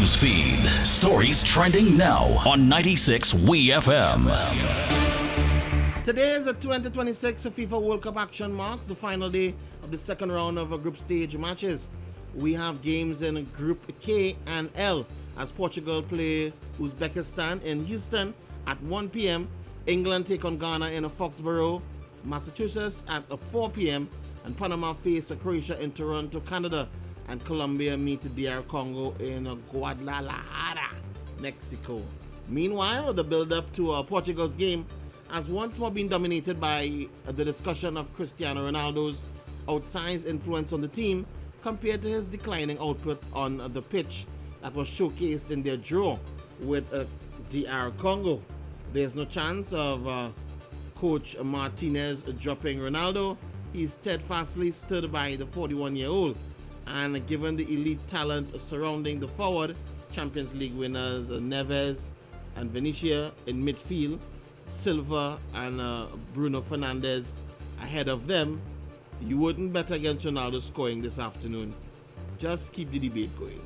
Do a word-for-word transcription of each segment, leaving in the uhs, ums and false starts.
News feed. Stories trending now on ninety-six W E F M. Today is the twenty twenty-six FIFA World Cup action marks the final day of the second round of group stage matches. We have games in Group K and L as Portugal play Uzbekistan in Houston at one p.m. England take on Ghana in Foxborough, Massachusetts at four p.m. and Panama face Croatia in Toronto, Canada, and Colombia meet D R Congo in Guadalajara, Mexico. Meanwhile, the build-up to uh, Portugal's game has once more been dominated by uh, the discussion of Cristiano Ronaldo's outsized influence on the team compared to his declining output on uh, the pitch that was showcased in their draw with uh, D R Congo. There's no chance of uh, Coach Martinez dropping Ronaldo. He steadfastly stood by the forty-one-year-old, and given the elite talent surrounding the forward, Champions League winners uh, Neves and Vinicius in midfield, Silva and uh, Bruno Fernandes ahead of them, you wouldn't bet against Ronaldo scoring this afternoon. Just keep the debate going.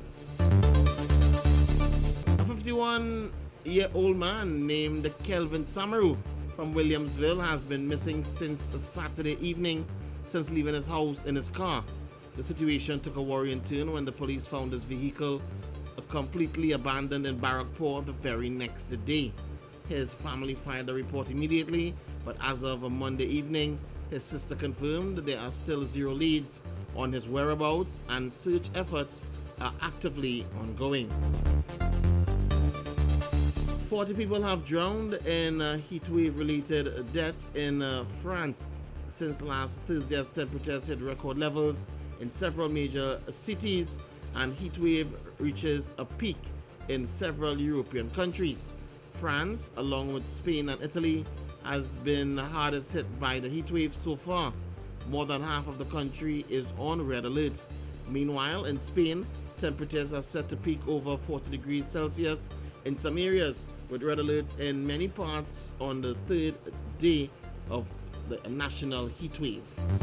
A fifty-one-year-old man named Kelvin Samaru from Williamsville has been missing since Saturday evening, since leaving his house in his car. The situation took a worrying turn when the police found his vehicle completely abandoned in Barrackpore the very next day. His family filed a report immediately, but as of a Monday evening, his sister confirmed there are still zero leads on his whereabouts and search efforts are actively ongoing. forty people have drowned in uh, heatwave-related deaths in uh, France since last Thursday as temperatures hit record levels in several major cities and heatwave reaches a peak in several European countries. France, along with Spain and Italy, has been hardest hit by the heatwave so far. More than half of the country is on red alert. Meanwhile, in Spain, temperatures are set to peak over forty degrees Celsius in some areas, with red alerts in many parts on the third day of the national heatwave.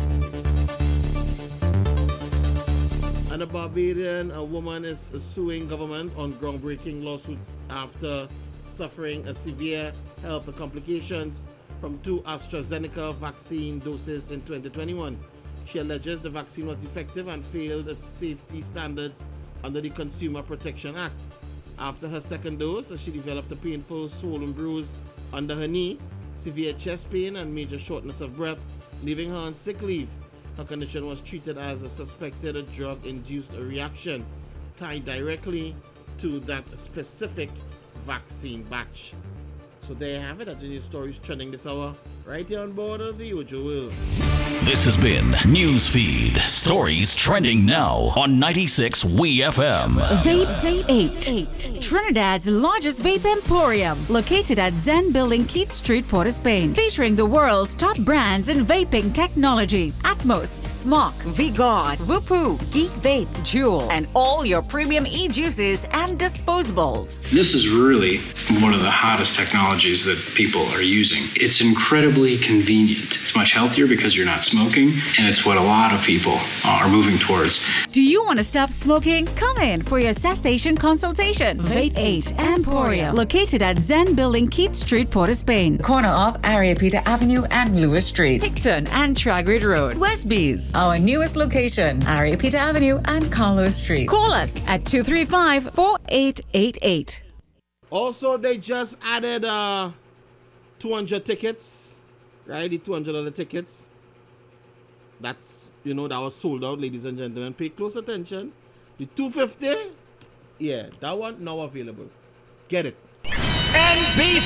And a Barbadian a woman is suing government on groundbreaking lawsuit after suffering a severe health complications from two AstraZeneca vaccine doses in twenty twenty-one. She alleges the vaccine was defective and failed safety standards under the Consumer Protection Act. After her second dose, she developed a painful swollen bruise under her knee, severe chest pain, and major shortness of breath, leaving her on sick leave. Her condition was treated as a suspected drug-induced reaction tied directly to that specific vaccine batch. So there you have it. That's the news stories trending this hour, right here on board of the Usual World. This has been Newsfeed. Stories trending now on ninety-six W E F M. Vape eight. Trinidad's largest vape emporium, located at Zen Building, Keith Street, Port of Spain, featuring the world's top brands in vaping technology: Atmos, Smok, V-God, Whoopoo, Geek Vape, Jewel, and all your premium e-juices and disposables. This is really one of the hottest technologies that people are using. It's incredibly convenient. It's much healthier because you're not smoking, and it's what a lot of people are moving towards. Do you want to stop smoking? Come in for your cessation consultation. Vape eight Emporium, located at Zen Building, Keith Street, Port of Spain, corner of Ariapita Avenue and Lewis Street, Hickton and Tragrid Road, Westbees. Our newest location, Ariapita Avenue and Carlos Street. Call us at two three five, four eight eight eight. Also, they just added uh, two hundred tickets, right? The two hundred dollars tickets. That's, you know, that was sold out, ladies and gentlemen. Pay close attention. The two hundred fifty, yeah, that one now available. Get it. N B